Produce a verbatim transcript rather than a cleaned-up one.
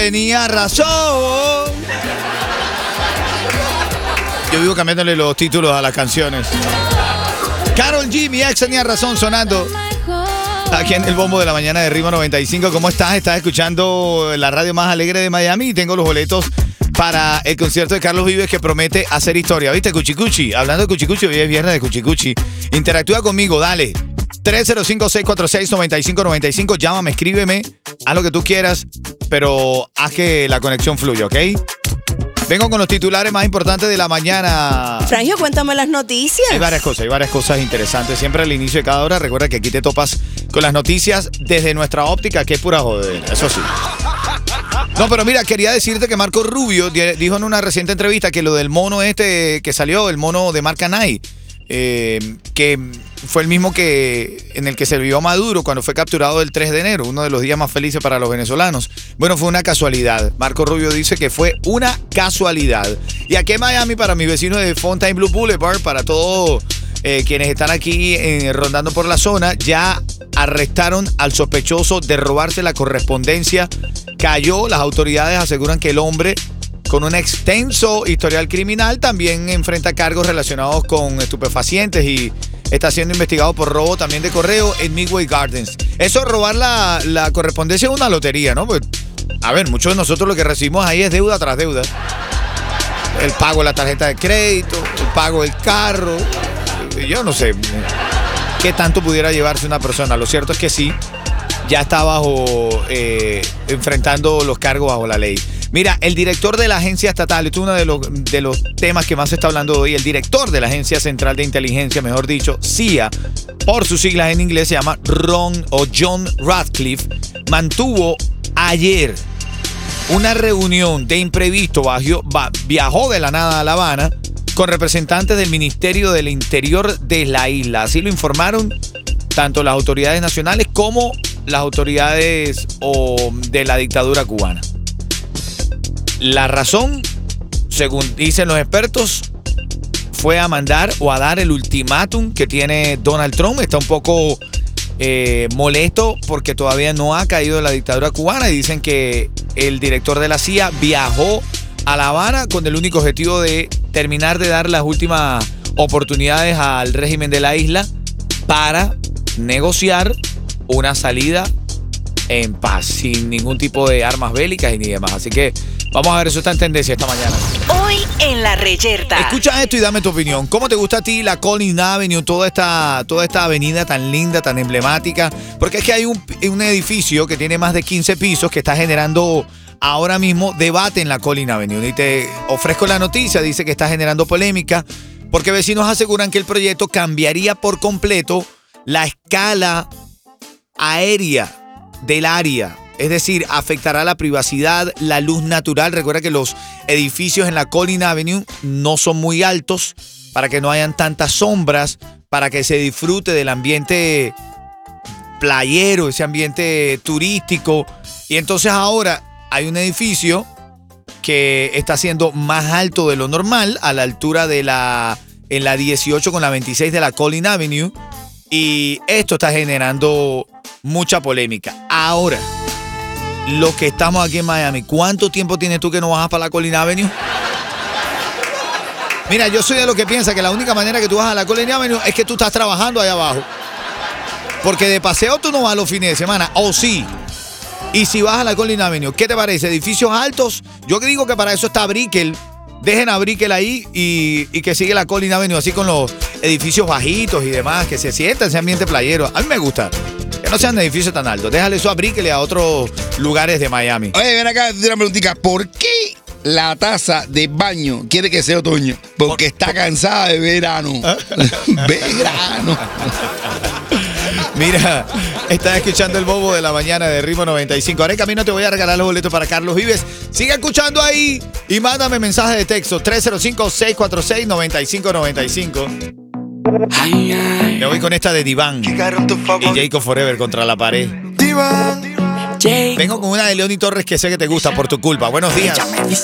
tenía razón. Yo vivo cambiándole los títulos a las canciones. Karol G, mi ex tenía razón, sonando aquí en el bombo de la mañana de Ritmo noventa y cinco. ¿Cómo estás? Estás escuchando la radio más alegre de Miami y tengo los boletos para el concierto de Carlos Vives que promete hacer historia. ¿Viste? Cuchicuchi. Hablando de Cuchicuchi, hoy es viernes de Cuchicuchi. Interactúa conmigo, dale. tres cero cinco, seis cuatro seis, nueve cinco nueve cinco. Llámame, escríbeme, haz lo que tú quieras, pero haz que la conexión fluya, ¿ok? Vengo con los titulares más importantes de la mañana. Frangio, cuéntame las noticias. Hay varias cosas, hay varias cosas interesantes. Siempre al inicio de cada hora, recuerda que aquí te topas con las noticias desde nuestra óptica, que es pura joder, eso sí. No, pero mira, quería decirte que Marco Rubio dijo en una reciente entrevista que lo del mono este que salió, el mono de marca Nike, eh, que fue el mismo que en el que se vio Maduro cuando fue capturado el tres de enero, uno de los días más felices para los venezolanos. Bueno, fue una casualidad. Marco Rubio dice que fue una casualidad. Y aquí en Miami, para mis vecinos de Fontainebleau Boulevard, para todos eh, quienes están aquí eh, rondando por la zona, ya arrestaron al sospechoso de robarse la correspondencia. Cayó, las autoridades aseguran que el hombre, con un extenso historial criminal, también enfrenta cargos relacionados con estupefacientes y está siendo investigado por robo también de correo en Midway Gardens. Eso, robar la, la correspondencia, es una lotería, ¿no? Pues, a ver, muchos de nosotros lo que recibimos ahí es deuda tras deuda. El pago de la tarjeta de crédito, el pago del carro. Yo no sé qué tanto pudiera llevarse una persona. Lo cierto es que sí, ya está bajo, eh, enfrentando los cargos bajo la ley. Mira, el director de la agencia estatal, esto es uno de los, de los temas que más se está hablando hoy, el director de la Agencia Central de Inteligencia, mejor dicho, C I A, por sus siglas en inglés, se llama Ron o John Ratcliffe, mantuvo ayer una reunión de imprevisto, viajó, viajó de la nada a La Habana con representantes del Ministerio del Interior de la isla. Así lo informaron tanto las autoridades nacionales como las autoridades o, de la dictadura cubana. La razón, según dicen los expertos, fue a mandar o a dar el ultimátum que tiene Donald Trump. Está un poco eh, molesto porque todavía no ha caído la dictadura cubana y dicen que el director de la C I A viajó a La Habana con el único objetivo de terminar de dar las últimas oportunidades al régimen de la isla para negociar una salida en paz, sin ningún tipo de armas bélicas y ni demás. Así que vamos a ver, eso está en tendencia esta mañana. Hoy en La Reyerta. Escucha esto y dame tu opinión. ¿Cómo te gusta a ti la Collins Avenue, toda esta, toda esta avenida tan linda, tan emblemática? Porque es que hay un, un edificio que tiene más de quince pisos que está generando ahora mismo debate en la Collins Avenue. Y te ofrezco la noticia, dice que está generando polémica porque vecinos aseguran que el proyecto cambiaría por completo la escala aérea del área. Es decir, afectará la privacidad, la luz natural. Recuerda que los edificios en la Collins Avenue no son muy altos para que no hayan tantas sombras, para que se disfrute del ambiente playero, ese ambiente turístico. Y entonces ahora hay un edificio que está siendo más alto de lo normal, a la altura de la, en la dieciocho con la veintiséis de la Collins Avenue. Y esto está generando mucha polémica. Ahora, los que estamos aquí en Miami, ¿cuánto tiempo tienes tú que no bajas para la Collins Avenue? Mira, yo soy de los que piensa que la única manera que tú vas a la Collins Avenue es que tú estás trabajando allá abajo. Porque de paseo tú no vas los fines de semana, o sí. Y si vas a la Collins Avenue, ¿qué te parece? ¿Edificios altos? Yo digo que para eso está Brickell. Dejen a Brickell ahí y, y que sigue la Collins Avenue así con los edificios bajitos y demás, que se sienta ese ambiente playero. A mí me gusta. Que no sean edificios tan altos. Déjale eso a Brickell y a otros lugares de Miami. Oye, ven acá, una preguntita. ¿Por qué la taza de baño quiere que sea otoño? Porque está cansada de verano. Verano. Mira, estás escuchando el bobo de la mañana de Ritmo noventa y cinco. Ahora en camino te voy a regalar los boletos para Carlos Vives. Sigue escuchando ahí y mándame mensaje de texto tres cero cinco, seis cuatro seis, nueve cinco nueve cinco. Me voy con esta de Diván y Jacob Forever, Contra la Pared. Vengo con una de Leoni Torres que sé que te gusta por tu culpa. Buenos días.